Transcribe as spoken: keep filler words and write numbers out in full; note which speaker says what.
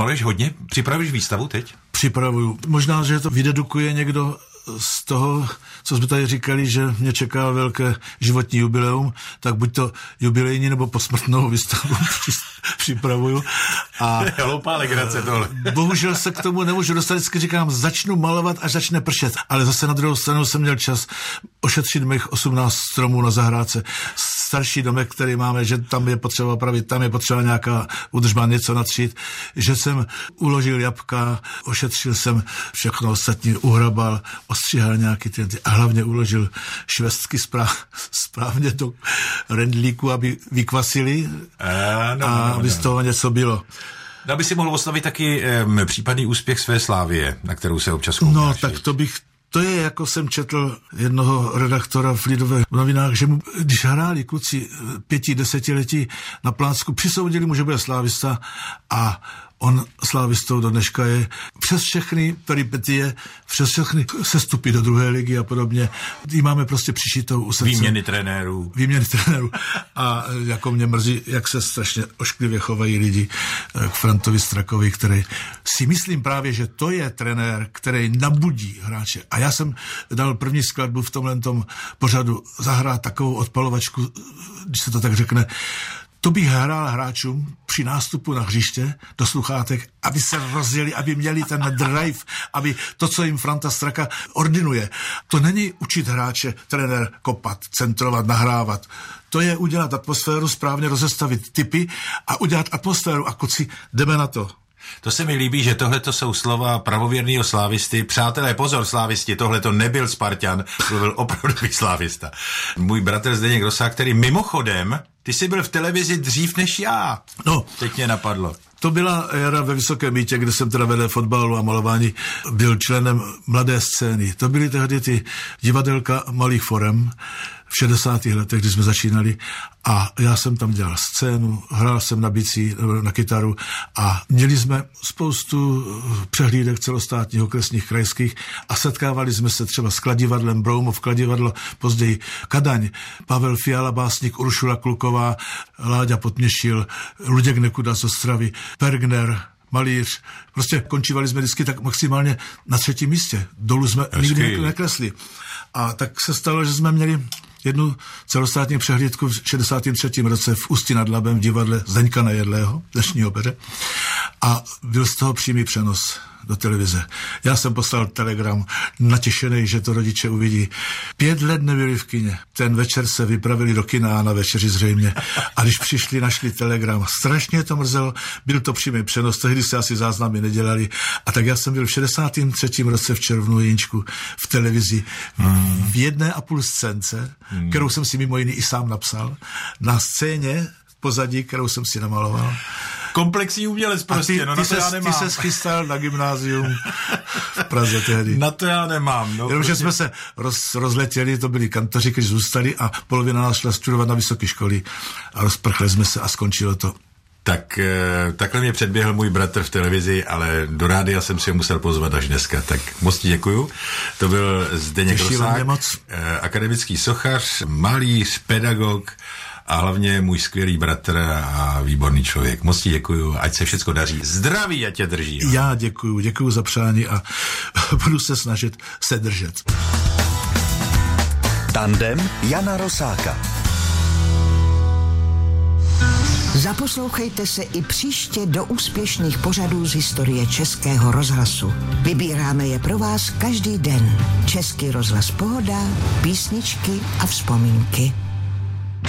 Speaker 1: maluješ hodně? Připravíš výstavu teď?
Speaker 2: Připravuju. Možná, že to vydedukuje někdo z toho, co jsme tady říkali, že mě čeká velké životní jubileum, tak buď to jubilejní nebo posmrtnou výstavu připravuju. A
Speaker 1: hloupá legrace tohle.
Speaker 2: Bohužel se k tomu nemůžu dostat, vždycky říkám, začnu malovat, až začne pršet, ale zase na druhou stranu jsem měl čas ošetřit mých osmnáct stromů na zahrádce. Starší domek, který máme, že tam je potřeba opravit, tam je potřeba nějaká údržba, něco natřít, že jsem uložil jabka, ošetřil jsem všechno ostatní, uhrabal, ostříhal nějaký ty, a hlavně uložil švestky správ, správně do rendlíku, aby vykvasili
Speaker 1: a, no,
Speaker 2: a
Speaker 1: no, no,
Speaker 2: aby z toho něco bylo.
Speaker 1: No, aby si mohl oslavit taky eh, případný úspěch své slávie, na kterou se občas koukáš.
Speaker 2: No, tak to bych, to je, jako jsem četl jednoho redaktora v Lidových novinách, že mu, když hráli kluci pěti, desetiletí na Plácku, přisoudili mu, že bude slávista a on slávistou do dneška je přes všechny peripetie, přes všechny sestupy do druhé ligy a podobně. Jí máme prostě přišitou u srdce.
Speaker 1: Výměny trenérů.
Speaker 2: Výměny trenérů. A jako mě mrzí, jak se strašně ošklivě chovají lidi k Frantovi Strakovi, který si myslím právě, že to je trenér, který nabudí hráče. A já jsem dal první skladbu v tomhle tom pořadu zahrát takovou odpalovačku, když se to tak řekne. To bych hrál hráčům při nástupu na hřiště do sluchátek, aby se rozjeli, aby měli ten drive, aby to, co jim Franta Straka ordinuje. To není učit hráče, trenér kopat, centrovat, nahrávat. To je udělat atmosféru, správně rozestavit typy a udělat atmosféru. A kluci, jdeme na to.
Speaker 1: To se mi líbí, že tohle to jsou slova pravověrného slávisty. Přátelé, pozor, slávisti, tohle to nebyl Spartan, to byl opravdový slávista. Můj bratr Zdeněk Rosák, který mimochodem, ty jsi byl v televizi dřív než já.
Speaker 2: No.
Speaker 1: Teď mě napadlo.
Speaker 2: To byla éra ve Vysokém Mýtě, kde jsem teda vedle fotbalu a malování byl členem Mladé scény. To byly tehdy ty divadelka malých forem v šedesátých letech, kdy jsme začínali a já jsem tam dělal scénu, hrál jsem na bicí, na kytaru a měli jsme spoustu přehlídek celostátních, okresních, krajských a setkávali jsme se třeba s Kladivadlem Broumov, Kladivadlo, později Kadaň, Pavel Fiala, básník, Uršula Kluková, Láďa Potměšil, Luděk Nekuda z Ostravy, Pergner, malíř. Prostě končívali jsme vždycky tak maximálně na třetím místě. Dolů jsme Hezky. Nikdy nekresli. A tak se stalo, že jsme měli jednu celostátní přehlídku v šedesátém třetím roce v Ústí nad Labem v divadle Zdeňka Nejedlého, dnešního Peře. A byl z toho přímý přenos do televize. Já jsem poslal telegram natěšený, že to rodiče uvidí. Pět let nebyli v kině. Ten večer se vypravili do kina na večeři zřejmě. A když přišli, našli telegram. Strašně to mrzelo. Byl to přímý přenos, tehdy se asi záznamy nedělali. A tak já jsem byl v šedesátém třetím roce v červnu Jeníčku v televizi hmm. v jedné a půl scénce, hmm. kterou jsem si mimo jiný i sám napsal. Na scéně pozadí, kterou jsem si namaloval.
Speaker 1: Komplexní umělec prostě, ty, no
Speaker 2: ty
Speaker 1: na to
Speaker 2: ses,
Speaker 1: já nemám.
Speaker 2: Ty se schystal na gymnázium v Praze tehdy.
Speaker 1: Na to já nemám. No,
Speaker 2: Jenomže
Speaker 1: prostě...
Speaker 2: jsme se roz, rozletěli, to byli kantoři, kteří zůstali a polovina nás šla studovat na vysoké školy a rozprchli jsme se a skončilo to.
Speaker 1: Tak takhle mě předběhl můj bratr v televizi, ale do rádia jsem si ho musel pozvat až dneska. Tak moc ti děkuju. To byl Zdeněk Rosák, akademický sochař, malíř, pedagog a hlavně můj skvělý bratr a výborný člověk. Moc ti děkuju, ať se všecko daří. Zdraví, ať tě drží. Jo.
Speaker 2: Já děkuju, děkuju za přání a budu se snažit se držet.
Speaker 3: Tandem Jana Rosáka.
Speaker 4: Zaposlouchejte se i příště do úspěšných pořadů z historie Českého rozhlasu. Vybíráme je pro vás každý den. Český rozhlas Pohoda, písničky a vzpomínky.